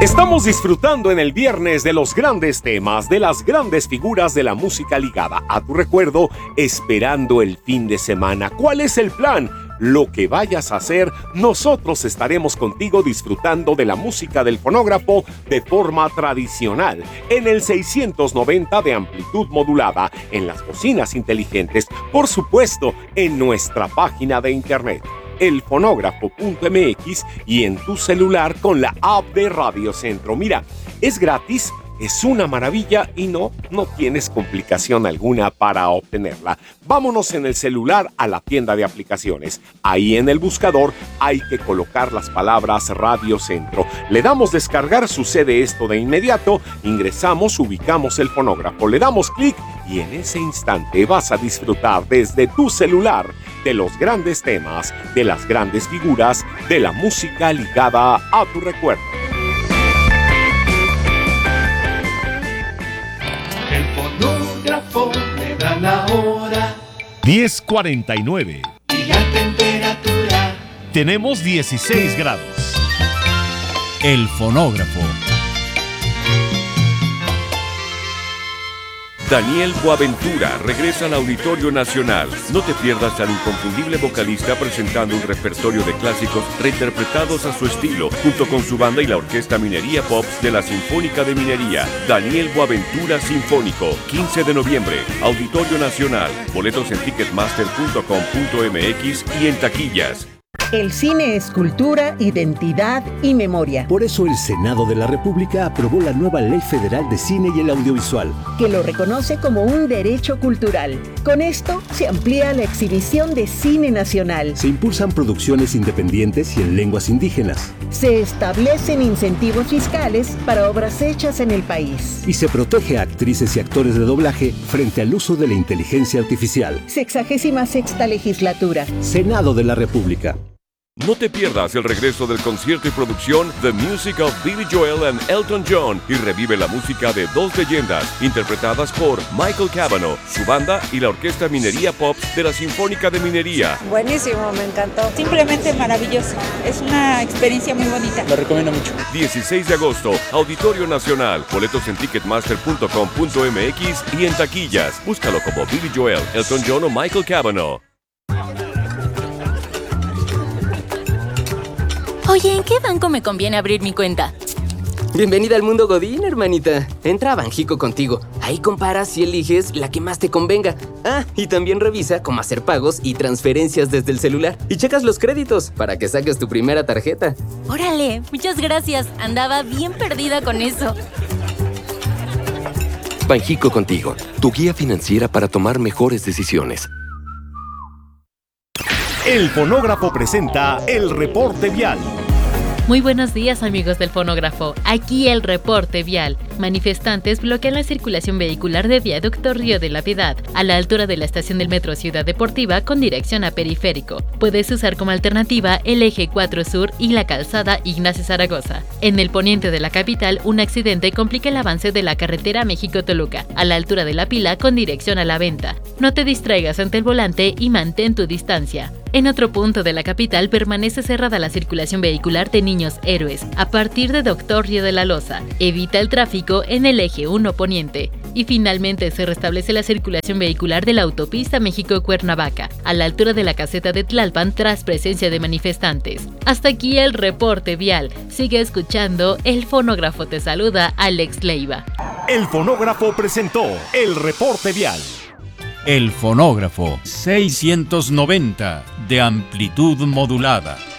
Estamos disfrutando en el viernes de los grandes temas, de las grandes figuras de la música ligada a tu recuerdo, esperando el fin de semana. ¿Cuál es el plan? Lo que vayas a hacer, nosotros estaremos contigo disfrutando de la música del fonógrafo de forma tradicional, en el 690 de amplitud modulada, en las bocinas inteligentes, por supuesto, en nuestra página de internet, elfonógrafo.mx, y en tu celular con la app de Radio Centro. Mira, es gratis, es una maravilla y no tienes complicación alguna para obtenerla. Vámonos en el celular a la tienda de aplicaciones. Ahí en el buscador hay que colocar las palabras Radio Centro. Le damos descargar, sucede esto de inmediato, ingresamos, ubicamos el fonógrafo, le damos clic y en ese instante vas a disfrutar desde tu celular de los grandes temas, de las grandes figuras, de la música ligada a tu recuerdo. El fonógrafo me da la hora. 10:49. Y la temperatura. Tenemos 16 grados. El fonógrafo. Daniel Boaventura regresa al Auditorio Nacional. No te pierdas al inconfundible vocalista presentando un repertorio de clásicos reinterpretados a su estilo, junto con su banda y la Orquesta Minería Pops de la Sinfónica de Minería. Daniel Boaventura Sinfónico, 15 de noviembre, Auditorio Nacional. Boletos en ticketmaster.com.mx y en taquillas. El cine es cultura, identidad y memoria. Por eso el Senado de la República aprobó la nueva Ley Federal de Cine y el Audiovisual, que lo reconoce como un derecho cultural. Con esto se amplía la exhibición de cine nacional. Se impulsan producciones independientes y en lenguas indígenas. Se establecen incentivos fiscales para obras hechas en el país. Y se protege a actrices y actores de doblaje frente al uso de la inteligencia artificial. 66ª legislatura. Senado de la República. No te pierdas el regreso del concierto y producción The Music of Billy Joel and Elton John y revive la música de dos leyendas interpretadas por Michael Cavanaugh, su banda y la Orquesta Minería Pops de la Sinfónica de Minería. Buenísimo, me encantó. Simplemente maravilloso. Es una experiencia muy bonita. Lo recomiendo mucho. 16 de agosto, Auditorio Nacional. Boletos en ticketmaster.com.mx y en taquillas. Búscalo como Billy Joel, Elton John o Michael Cavanaugh. Oye, ¿en qué banco me conviene abrir mi cuenta? Bienvenida al mundo Godín, hermanita. Entra a Banxico Contigo. Ahí comparas y eliges la que más te convenga. Ah, y también revisa cómo hacer pagos y transferencias desde el celular. Y checas los créditos para que saques tu primera tarjeta. ¡Órale! Muchas gracias. Andaba bien perdida con eso. Banxico Contigo, tu guía financiera para tomar mejores decisiones. El fonógrafo presenta el reporte vial. Muy buenos días, amigos del fonógrafo. Aquí el reporte vial. Manifestantes bloquean la circulación vehicular de Viaducto Río de la Piedad, a la altura de la estación del Metro Ciudad Deportiva con dirección a Periférico. Puedes usar como alternativa el eje 4 Sur y la calzada Ignacio Zaragoza. En el poniente de la capital, un accidente complica el avance de la carretera México-Toluca, a la altura de La Pila con dirección a La Venta. No te distraigas ante el volante y mantén tu distancia. En otro punto de la capital permanece cerrada la circulación vehicular de Niños Héroes a partir de Doctor Río de la Loza. Evita el tráfico en el eje 1 Poniente. Y finalmente se restablece la circulación vehicular de la autopista México-Cuernavaca a la altura de la caseta de Tlalpan tras presencia de manifestantes. Hasta aquí el reporte vial. Sigue escuchando, el fonógrafo te saluda, Alex Leiva. El fonógrafo presentó el reporte vial. El fonógrafo 690 de amplitud modulada.